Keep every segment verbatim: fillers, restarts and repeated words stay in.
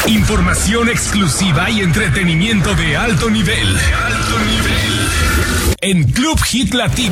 Información exclusiva y entretenimiento de alto nivel. De alto nivel. En Club Hit Latino.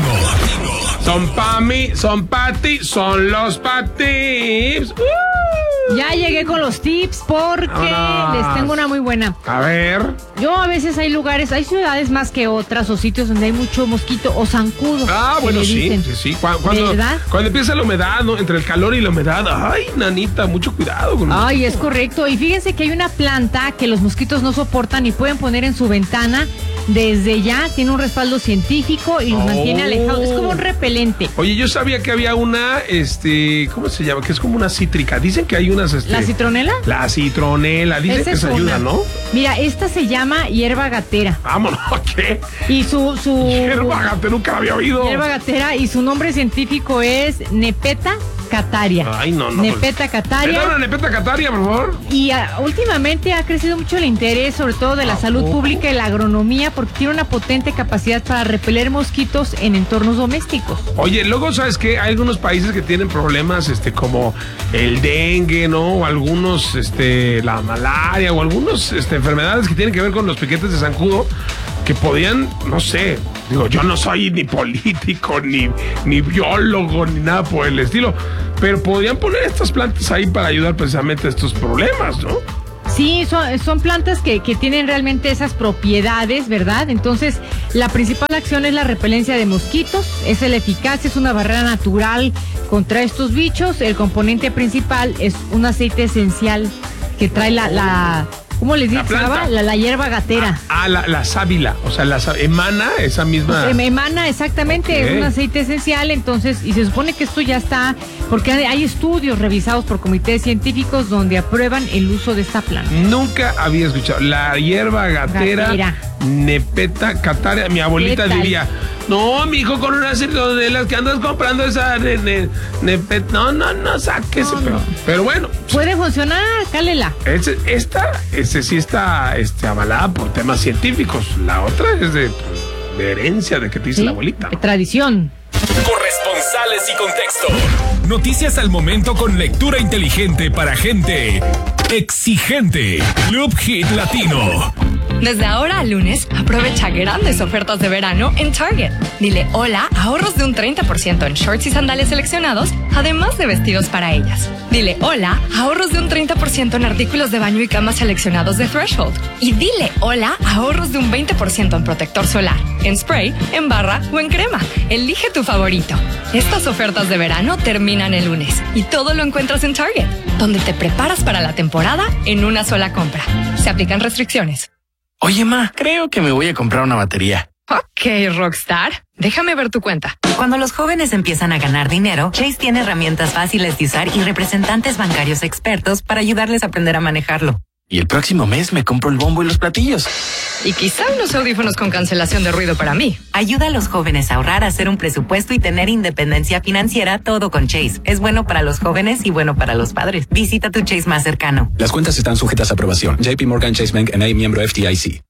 Son pa' mí, son pa' ti, son los pa' tips. Uh. Ya llegué con los tips porque Hola. les tengo una muy buena. A ver. Yo a veces hay lugares, hay ciudades más que otras o sitios donde hay mucho mosquito o zancudo. Ah, bueno, sí, sí, sí. Cuando, cuando, cuando empieza la humedad, ¿no? Entre el calor y la humedad. Ay, nanita, mucho cuidado con Ay, es correcto. Y fíjense que hay una planta que los mosquitos no soportan y pueden poner en su ventana desde ya. Tiene un respaldo científico y los oh. mantiene alejados. Es como un repelente. Oye, yo sabía que había una, este, ¿cómo se llama? Que es como una cítrica. Dicen que hay unas, este, ¿La citronela? La citronela. Dicen Esa que se ayuda, ¿no? Mira, esta se llama hierba gatera. Vámonos, ¿qué? Y su, su... Hierba gatera, nunca la había oído. Hierba gatera y su nombre científico es Nepeta cataria. Ay, no, no. Nepeta cataria. ¿Me da una Nepeta cataria, por favor? Y uh, últimamente ha crecido mucho el interés, sobre todo de la salud pública y la agronomía, porque tiene una potente capacidad para repeler mosquitos en entornos domésticos. Oye, luego, ¿sabes qué? Hay algunos países que tienen problemas, este, como el dengue, ¿no? O algunos, este, la malaria, o algunos, este, enfermedades que tienen que ver con los piquetes de zancudo, que podían, no sé, digo, yo no soy ni político, ni, ni biólogo, ni nada por el estilo, pero podrían poner estas plantas ahí para ayudar precisamente a estos problemas, ¿no? Sí, son, son plantas que, que tienen realmente esas propiedades, ¿verdad? Entonces, la principal acción es la repelencia de mosquitos, es el eficacia, es una barrera natural contra estos bichos. El componente principal es un aceite esencial que trae la... la ¿Cómo les dice? La, la, la hierba gatera. Ah, ah la, la sábila, o sea, la emana esa misma... Pues, emana, exactamente, okay. Es un aceite esencial, entonces, y se supone que esto ya está, porque hay, hay estudios revisados por comités científicos donde aprueban el uso de esta planta. Nunca había escuchado. La hierba gatera, gatera. Nepeta cataria, mi abuelita diría... No, mijo, con unas citronelas que andas comprando esa ne, ne, nepet, no, no, no, sáquese, no, pero, no. pero bueno. Puede funcionar, cálela. Ese, esta, ese sí está este, avalada por temas científicos. La otra es de, de herencia, de que te dice sí, la abuelita. De tradición. Corresponsales y contexto. Noticias al momento con lectura inteligente para gente exigente. Club Hit Latino. Desde ahora al lunes, aprovecha grandes ofertas de verano en Target. Dile hola, ahorros de un treinta por ciento en shorts y sandalias seleccionados, además de vestidos para ellas. Dile hola, ahorros de un treinta por ciento en artículos de baño y cama seleccionados de Threshold. Y dile hola, ahorros de un veinte por ciento en protector solar, en spray, en barra o en crema. Elige tu favorito. Estas ofertas de verano terminan el lunes y todo lo encuentras en Target, donde te preparas para la temporada en una sola compra. Se aplican restricciones. Oye, ma, creo que me voy a comprar una batería. Ok, Rockstar. Déjame ver tu cuenta. Cuando los jóvenes empiezan a ganar dinero, Chase tiene herramientas fáciles de usar y representantes bancarios expertos para ayudarles a aprender a manejarlo. Y el próximo mes me compro el bombo y los platillos. Y quizá unos audífonos con cancelación de ruido para mí. Ayuda a los jóvenes a ahorrar, a hacer un presupuesto y tener independencia financiera, todo con Chase. Es bueno para los jóvenes y bueno para los padres. Visita tu Chase más cercano. Las cuentas están sujetas a aprobación. J P Morgan Chase Bank N A, miembro F D I C.